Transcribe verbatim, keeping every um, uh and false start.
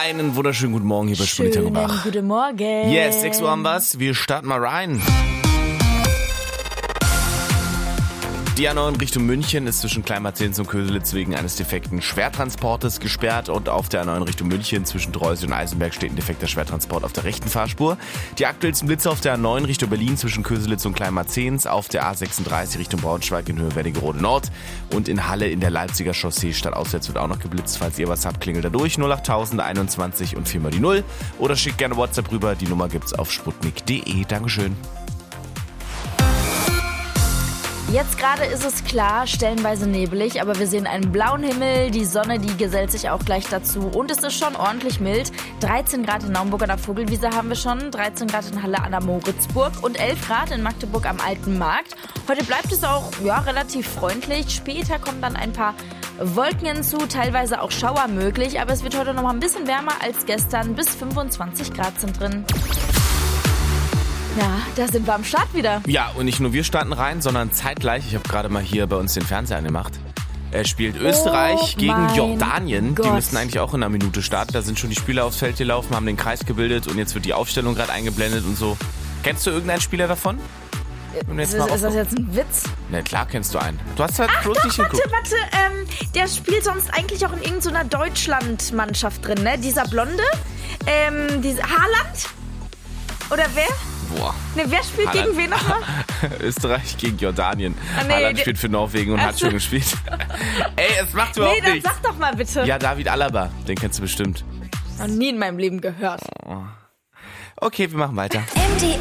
Einen wunderschönen guten Morgen hier bei Schultag und Bach. Guten Morgen. Yes, sechs Uhr haben wir's. Wir starten mal rein. Die A neun Richtung München ist zwischen Kleinmarzens und Köselitz wegen eines defekten Schwertransportes gesperrt und auf der A neun Richtung München zwischen Dreusel und Eisenberg steht ein defekter Schwertransport auf der rechten Fahrspur. Die aktuellsten Blitze auf der A neun Richtung Berlin zwischen Köselitz und Kleinmarzens, auf der A sechsunddreißig Richtung Braunschweig in Höhe Wernigerode Nord und in Halle in der Leipziger Chaussee stadtauswärts wird auch noch geblitzt. Falls ihr was habt, klingelt da durch null achttausend einundzwanzig und viermal die Null oder schickt gerne WhatsApp rüber. Die Nummer gibt's auf sputnik punkt de. Dankeschön. Jetzt gerade ist es klar, stellenweise nebelig, aber wir sehen einen blauen Himmel, die Sonne, die gesellt sich auch gleich dazu und es ist schon ordentlich mild. dreizehn Grad in Naumburg an der Vogelwiese haben wir schon, dreizehn Grad in Halle an der Moritzburg und elf Grad in Magdeburg am Alten Markt. Heute bleibt es auch ja, relativ freundlich, später kommen dann ein paar Wolken hinzu, teilweise auch Schauer möglich, aber es wird heute noch mal ein bisschen wärmer als gestern, bis fünfundzwanzig Grad sind drin. Ja, da sind wir am Start wieder. Ja, und nicht nur wir starten rein, sondern zeitgleich, ich habe gerade mal hier bei uns den Fernseher angemacht, er spielt Österreich oh gegen Jordanien. Gott. Die müssten eigentlich auch in einer Minute starten. Da sind schon die Spieler aufs Feld gelaufen, haben den Kreis gebildet und jetzt wird die Aufstellung gerade eingeblendet und so. Kennst du irgendeinen Spieler davon? Ist, ist das jetzt ein Witz? Na klar kennst du einen. Du hast halt Ach bloß doch, nicht warte, geguckt. warte, ähm, der spielt sonst eigentlich auch in irgendeiner Deutschland-Mannschaft drin, ne? Dieser Blonde, ähm, dieser Haaland? Oder wer? Boah. Ne, wer spielt Haaland. gegen wen nochmal? Österreich gegen Jordanien. Ah, nee, Haaland die- spielt für Norwegen und Ach hat so. schon gespielt. Ey, es macht überhaupt Nee, dann nichts. sag doch mal bitte. Ja, David Alaba, den kennst du bestimmt. Noch nie in meinem Leben gehört. Okay, wir machen weiter.